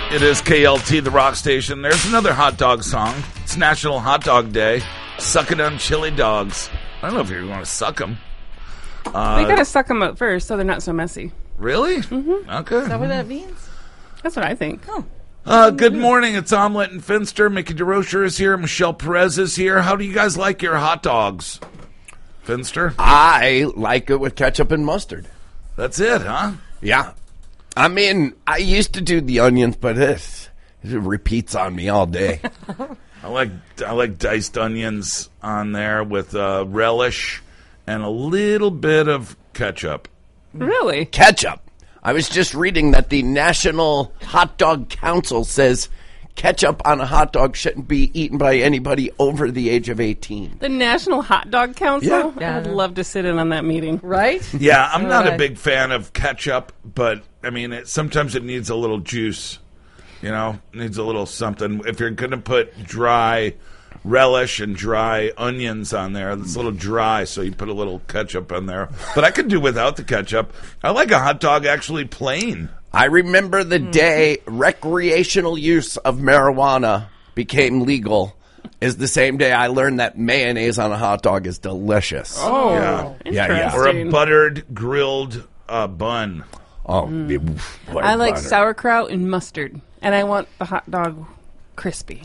It is KLT, the rock station. There's another hot dog song. It's National Hot Dog Day. Suck it on chili dogs. I don't know if you're going to suck them. We got to suck them up first so they're not so messy. Really? Mm-hmm. Okay. Is that what that means? That's what I think. Good morning. It's Omelette and Finster. Mickey DeRocher is here. Michelle Perez is here. How do you guys like your hot dogs? Finster? I like it with ketchup and mustard. That's it, huh? Yeah. I mean, I used to do the onions, but it repeats on me all day. I like diced onions on there with relish and a little bit of ketchup. Really? Ketchup. I was just reading that the National Hot Dog Council says ketchup on a hot dog shouldn't be eaten by anybody over the age of 18. The National Hot Dog Council? Yeah. I'd love to sit in on that meeting. Right? Yeah, I'm not a big fan of ketchup, but I mean, sometimes it needs a little juice. You know, it needs a little something. If you're going to put dry relish and dry onions on there, it's a little dry, so you put a little ketchup on there. But I could do without the ketchup. I like a hot dog actually plain. I remember the day recreational use of marijuana became legal is the same day I learned that mayonnaise on a hot dog is delicious. Oh, Yeah. interesting. Or a buttered grilled bun. Oh, I like sauerkraut and mustard, and I want the hot dog crispy.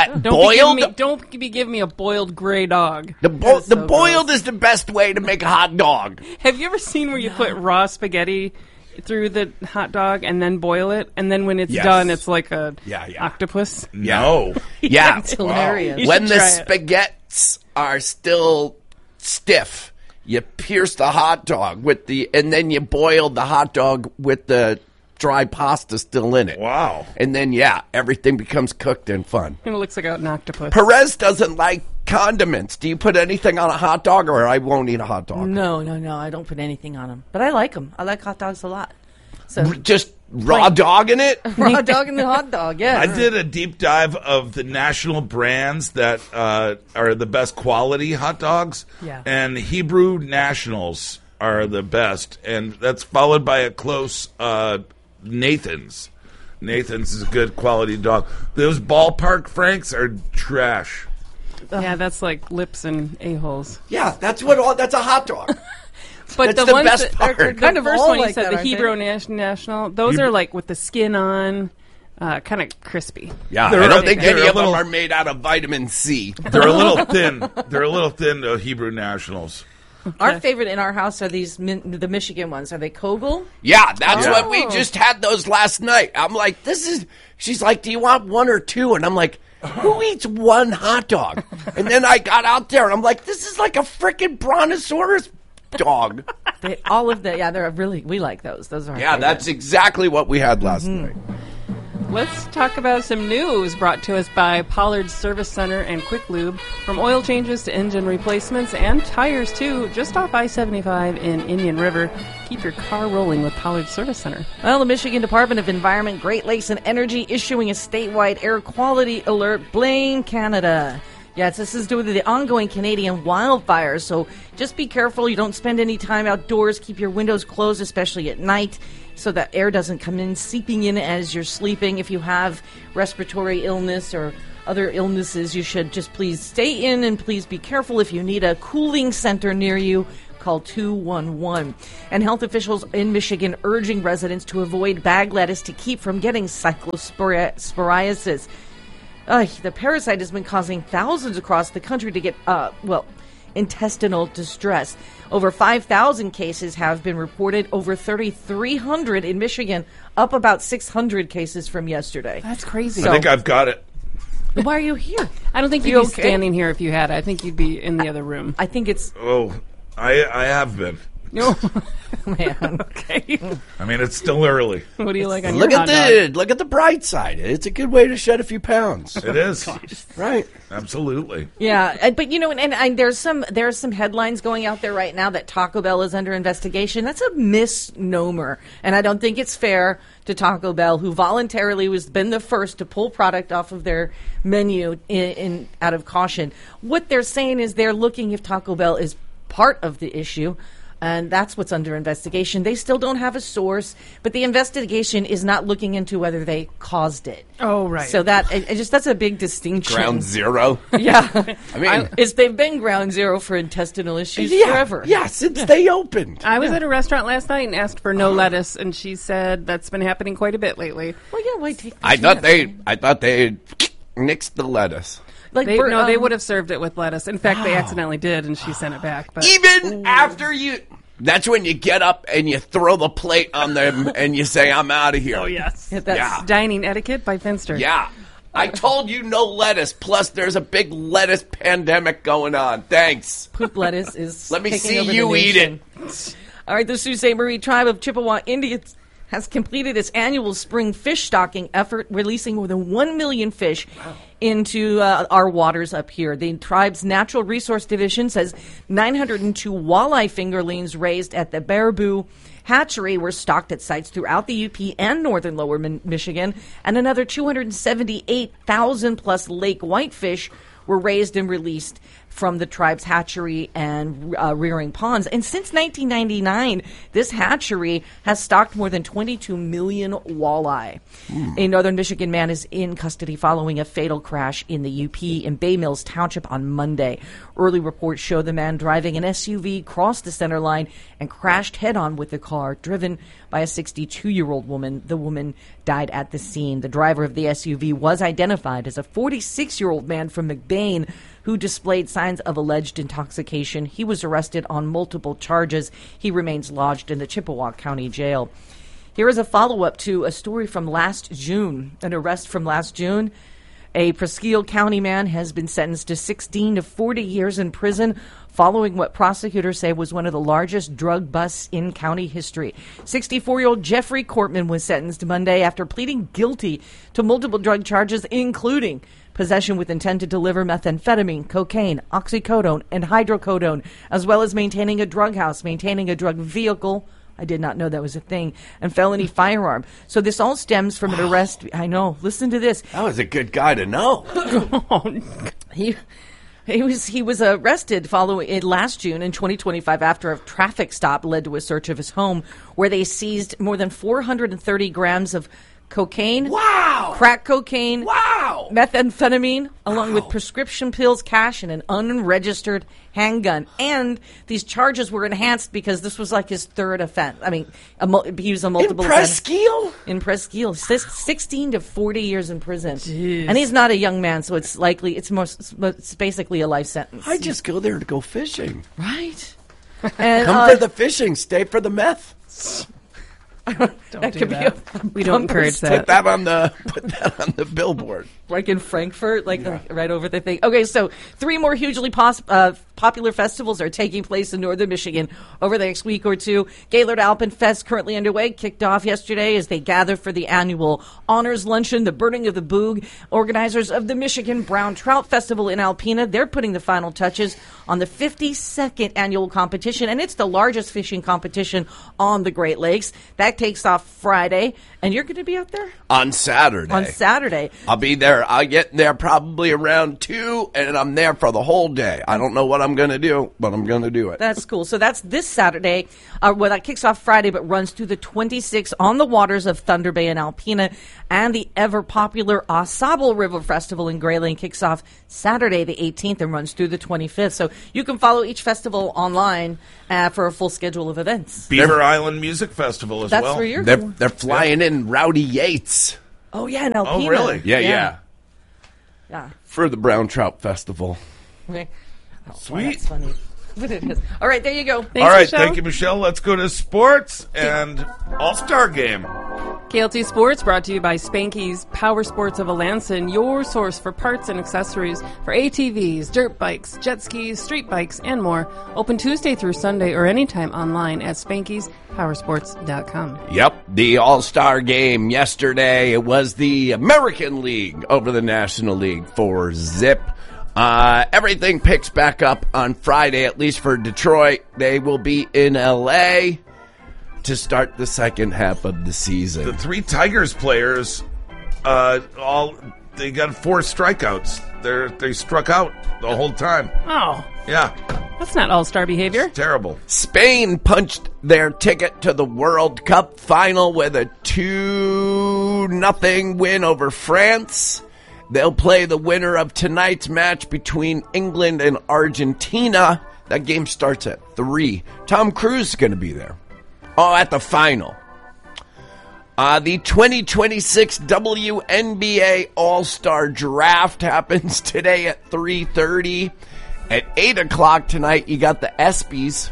Don't be giving me a boiled gray dog. The boiled is the best way to make a hot dog. Have you ever seen where you put raw spaghetti through the hot dog and then boil it, and then when it's done, it's like a octopus? No. Yeah. It's hilarious. You When should the try it. spaghettis are still stiff, you pierce the hot dog and then you boil the hot dog with the dry pasta still in it. Wow. And then, everything becomes cooked and fun. It looks like an octopus. Perez doesn't like condiments. Do you put anything on a hot dog, or I won't eat a hot dog? No. I don't put anything on them. But I like them. I like hot dogs a lot. So Just raw dog in it? raw dog and the hot dog, yeah. I did a deep dive of the national brands that are the best quality hot dogs. Yeah. And Hebrew Nationals are the best. And that's followed by a close Nathan's. Nathan's is a good quality dog. Those ballpark Franks are trash. Yeah, that's like lips and a-holes. Yeah, that's a hot dog. But That's the the ones best that are part. the Kind of first all one you like said, that, the aren't Hebrew they? National, those are like with the skin on, kind of crispy. Yeah, They're I don't a- think they're any a of them little- are made out of vitamin C. They're a little thin. They're a little thin, the Hebrew Nationals. Our favorite in our house are the Michigan ones. Are they Kogel? Yeah, that's Yeah. what we just had those last night. I'm like, she's like, do you want one or two? And I'm like, who eats one hot dog? And then I got out there and I'm like, this is like a freaking brontosaurus dog. They're really, we like those. Those are our Yeah, favorite. that's exactly what we had last night. Let's talk about some news brought to us by Pollard Service Center and Quick Lube. From oil changes to engine replacements and tires, too, just off I-75 in Indian River. Keep your car rolling with Pollard Service Center. Well, the Michigan Department of Environment, Great Lakes, and Energy issuing a statewide air quality alert. Blame Canada. Yes, this is due to the ongoing Canadian wildfires, so just be careful. You don't spend any time outdoors. Keep your windows closed, especially at night, so that air doesn't come in, seeping in as you're sleeping. If you have respiratory illness or other illnesses, you should just please stay in and please be careful. If you need a cooling center near you, call 211. And health officials in Michigan urging residents to avoid bag lettuce to keep from getting cyclosporiasis. The parasite has been causing thousands across the country to get, intestinal distress. Over 5,000 cases have been reported, over 3,300 in Michigan, up about 600 cases from yesterday. That's crazy. I think I've got it. Why are you here? I don't think you'd You be okay? standing here if you had it. I think you'd be in the other room. I think it's... Oh, I have been. No. Man. Okay. I mean, it's still early. What do you like on Look your at hot dog? look at the bright side. It's a good way to shed a few pounds. It is. Right. Absolutely. Yeah, but there's some headlines going out there right now that Taco Bell is under investigation. That's a misnomer, and I don't think it's fair to Taco Bell, who voluntarily been the first to pull product off of their menu in out of caution. What they're saying is they're looking if Taco Bell is part of the issue. And that's what's under investigation. They still don't have a source, but the investigation is not looking into whether they caused it. Oh, right. So that's a big distinction. Ground zero. Yeah. I mean, They've been ground zero for intestinal issues yeah, forever. Yeah, since they opened. I was at a restaurant last night and asked for no lettuce, and she said that's been happening quite a bit lately. Well, yeah, why take the I thought chance? they nixed the lettuce. Like They would have served it with lettuce. In fact, they accidentally did, and she sent it back. But Even after you... That's when you get up and you throw the plate on them and you say, I'm out of here. oh yes, Yeah, that's Yeah. dining etiquette by Finster. Yeah. I told you no lettuce. Plus, there's a big lettuce pandemic going on. Thanks. poop lettuce is. Let me taking see over the you eat nation. it. All right, the Sault Ste. Marie tribe of Chippewa Indians has completed its annual spring fish stocking effort, releasing more than 1 million fish into our waters up here. The tribe's Natural Resource Division says 902 walleye fingerlings raised at the Baraboo hatchery were stocked at sites throughout the UP and northern lower Michigan, and another 278,000 plus lake whitefish were raised and released from the tribe's hatchery and rearing ponds. And since 1999, this hatchery has stocked more than 22 million walleye. A northern Michigan man is in custody following a fatal crash in the UP in Bay Mills Township on Monday. Early reports show the man driving an SUV crossed the center line and crashed head-on with the car, driven by a 62-year-old woman. The woman died at the scene. The driver of the SUV was identified as a 46-year-old man from McBain who displayed signs of alleged intoxication. He was arrested on multiple charges. He remains lodged in the Chippewa County Jail. Here is a follow-up to a story from last June, an arrest from last June. A Presqu'île County man has been sentenced to 16 to 40 years in prison following what prosecutors say was one of the largest drug busts in county history. 64-year-old Jeffrey Cortman was sentenced Monday after pleading guilty to multiple drug charges, including possession with intent to deliver methamphetamine, cocaine, oxycodone, and hydrocodone, as well as maintaining a drug house, maintaining a drug vehicle. I did not know that was a thing. And felony firearm. So this all stems from an arrest. I know. Listen to this. That was a good guy to know. He was arrested following it last June in 2025 after a traffic stop led to a search of his home where they seized more than 430 grams of cocaine, Wow! crack cocaine, Wow! methamphetamine, along with prescription pills, cash, and an unregistered handgun. And these charges were enhanced because this was like his third offense. I mean, he was a multiple offense. Presqu'île? In Presqu'île, 16 to 40 years in prison. And he's not a young man, so it's likely, it's basically a life sentence. I just go there to go fishing. Right? And, Come for the fishing, stay for the meth. that could be a We don't encourage that. Put that on the billboard. like in Frankfurt, like right over the thing. Okay, so 3 more hugely popular festivals are taking place in northern Michigan over the next week or two. Gaylord Alpenfest currently underway, kicked off yesterday as they gather for the annual honors luncheon, the burning of the boog. Organizers of the Michigan Brown Trout Festival in Alpena, they're putting the final touches on the 52nd annual competition, and it's the largest fishing competition on the Great Lakes. That takes off Friday, and you're going to be out there? On Saturday. On Saturday. I'll be there. I'll get there probably around 2, and I'm there for the whole day. I don't know what I'm going to do, but I'm going to do it. That's cool. So that's this Saturday. Well, that kicks off Friday, but runs through the 26th on the waters of Thunder Bay and Alpena. And the ever-popular Ausable River Festival in Grayling kicks off Saturday the 18th and runs through the 25th. So you can follow each festival online for a full schedule of events. Beaver Island Music Festival as That's well. where you're They're flying in Rowdy Yates. Oh, yeah, in Alpena. Oh, really? Yeah. Yeah. For the Brown Trout Festival. Okay. Oh, Sweet. That's funny. But it is. All right, there you go. Thanks, All right, Michelle. thank you, Michelle. Let's go to sports and All-Star Game. KLT Sports brought to you by Spanky's Power Sports of Alanson, your source for parts and accessories for ATVs, dirt bikes, jet skis, street bikes, and more. Open Tuesday through Sunday or anytime online at Spanky'sPowersports.com. Yep, the All-Star game yesterday. It was the American League over the National League for Zip. Everything picks back up on Friday, at least for Detroit. They will be in L.A. to start the second half of the season. The 3 Tigers players, they got 4 strikeouts. They struck out the whole time. Oh, Yeah. That's not all-star behavior. Terrible. Spain punched their ticket to the World Cup final with a 2-0 win over France. They'll play the winner of tonight's match between England and Argentina. That game starts at 3. Tom Cruise is going to be there. Oh, at the final. The 2026 WNBA All-Star Draft happens today at 3:30. At 8 o'clock tonight, you got the ESPYs.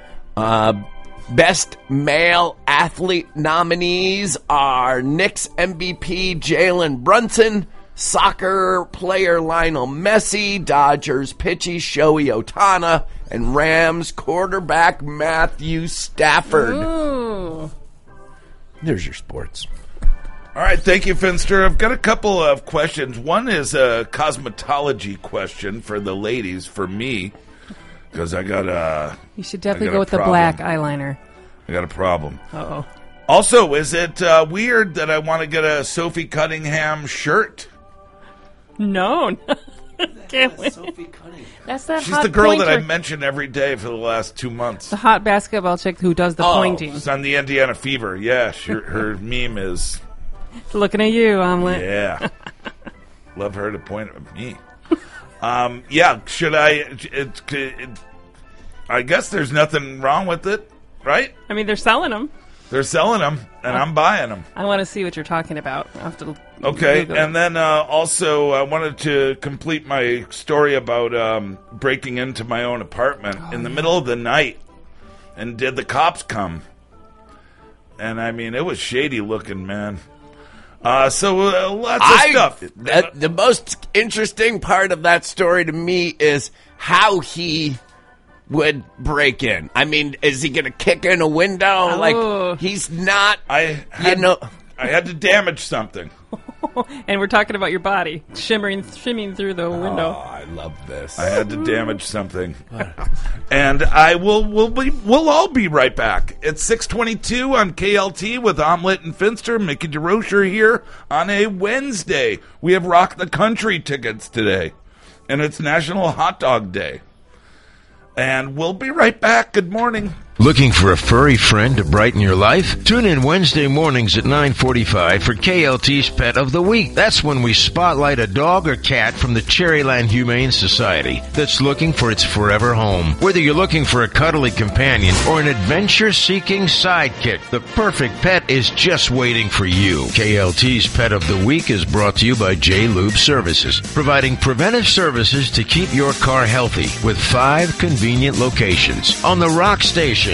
Best male athlete nominees are Knicks MVP Jalen Brunson, soccer player Lionel Messi, Dodgers pitcher Shohei Ohtani, and Rams quarterback Matthew Stafford. Ooh. There's your sports. All right, thank you, Finster. I've got a couple of questions. One is a cosmetology question for the ladies, for me, because I got a... You should definitely go with the black eyeliner. I got a problem. Uh-oh. Also, is it weird that I want to get a Sophie Cunningham shirt? No. Can't wait. That's that She's hot the girl pointer. that I mention every day for the last 2 months. The hot basketball chick who does the pointing. It's on the Indiana Fever. Yeah, her meme is... Looking at you, Omelet. Yeah. Love her to point at me. Yeah, should I... I guess there's nothing wrong with it, right? I mean, they're selling them. They're selling them, and I'm buying them. I want to see what you're talking about. I'll have to Okay, Google it. and then also I wanted to complete my story about breaking into my own apartment in the middle of the night. And did the cops come? And, I mean, it was shady looking, man. Lots of stuff. The most interesting part of that story to me is how he would break in. I mean, is he going to kick in a window? Oh. Like, he's not, I had to damage something. And we're talking about your body shimming through the window. Oh, I love this. I had to damage something. And we'll all be right back. It's 6:22 on KLT with Omelet and Finster. Mickey DeRocher here on a Wednesday. We have Rock the Country tickets today. And it's National Hot Dog Day. And we'll be right back. Good morning. Looking for a furry friend to brighten your life? Tune in Wednesday mornings at 9:45 for KLT's Pet of the Week. That's when we spotlight a dog or cat from the Cherryland Humane Society that's looking for its forever home. Whether you're looking for a cuddly companion or an adventure-seeking sidekick, the perfect pet is just waiting for you. KLT's Pet of the Week is brought to you by J Lube Services, providing preventive services to keep your car healthy with 5 convenient locations on the Rock Station.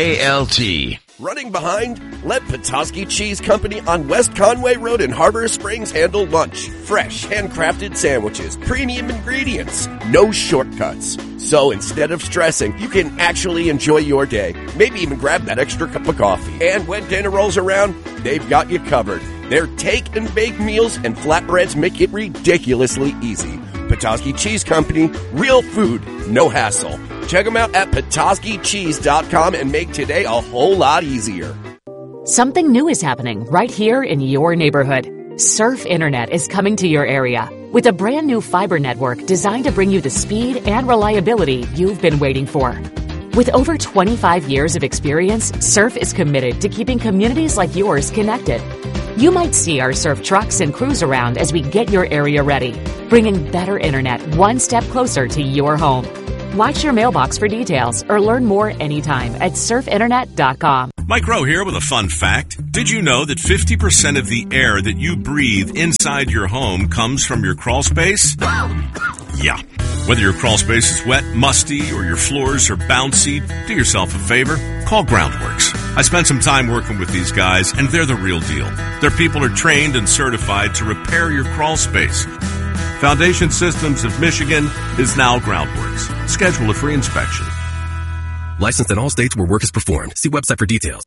KLT. Running behind? Let Petoskey Cheese Company on West Conway Road in Harbor Springs handle lunch. Fresh, handcrafted sandwiches, premium ingredients, no shortcuts. So instead of stressing, you can actually enjoy your day. Maybe even grab that extra cup of coffee. And when dinner rolls around, they've got you covered. Their take and bake meals and flatbreads make it ridiculously easy. Petoskey Cheese Company, real food, no hassle. Check them out at PetoskeyCheese.com and make today a whole lot easier. Something new is happening right here in your neighborhood. Surf Internet is coming to your area with a brand new fiber network designed to bring you the speed and reliability you've been waiting for. With over 25 years of experience, Surf is committed to keeping communities like yours connected. You might see our Surf trucks and crews around as we get your area ready, bringing better internet one step closer to your home. Watch your mailbox for details or learn more anytime at surfinternet.com. Mike Rowe here with a fun fact. Did you know that 50% of the air that you breathe inside your home comes from your crawl space? Yeah. Whether your crawl space is wet, musty, or your floors are bouncy, do yourself a favor. Call Groundworks. I spent some time working with these guys, and they're the real deal. Their people are trained and certified to repair your crawl space. Foundation Systems of Michigan is now Groundworks. Schedule a free inspection. Licensed in all states where work is performed. See website for details.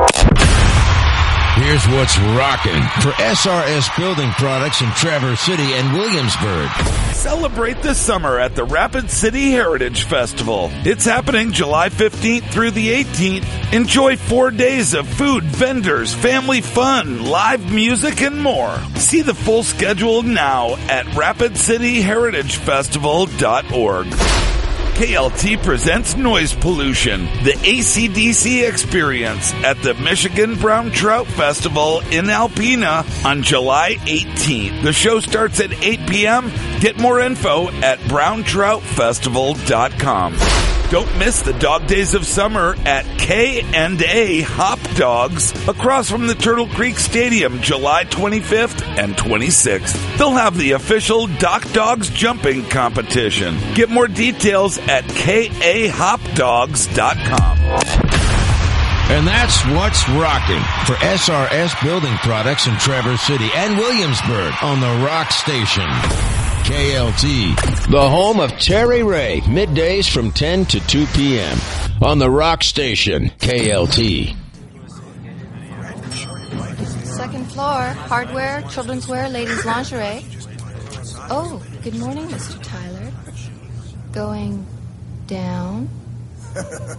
Here's what's rocking for SRS Building Products in Traverse City and Williamsburg. Celebrate this summer at the Rapid City Heritage Festival. It's happening July 15th through the 18th. Enjoy 4 days of food, vendors, family fun, live music, and more. See the full schedule now at RapidCityHeritageFestival.org. KLT presents Noise Pollution, the AC/DC experience at the Michigan Brown Trout Festival in Alpena on July 18th. The show starts at 8 p.m. Get more info at browntroutfestival.com. Don't miss the Dog Days of Summer at K&A Hop Dogs across from the Turtle Creek Stadium, July 25th and 26th. They'll have the official Doc Dogs jumping competition. Get more details at kahopdogs.com. And that's what's rocking for SRS Building Products in Traverse City and Williamsburg on the Rock Station. KLT, the home of Terry Ray, middays from 10 to 2 p.m. on the Rock Station, KLT. Second floor, hardware, children's wear, ladies' lingerie. Oh, good morning, Mr. Tyler. Going down.